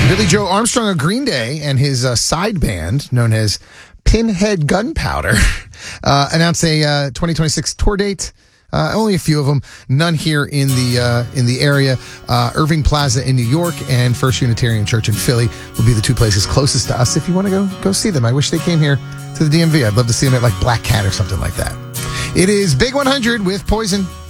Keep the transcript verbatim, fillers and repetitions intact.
Billy Joe Armstrong of Green Day and his uh, side band, known as Pinhead Gunpowder, uh, announced a uh, twenty twenty-six tour date. Uh, only a few of them, none here in the uh, in the area. Uh, Irving Plaza in New York and First Unitarian Church in Philly will be the two places closest to us if you want to go go see them. I wish they came here to the D M V. I'd love to see them at like Black Cat or something like that. It is Big one hundred with Poison.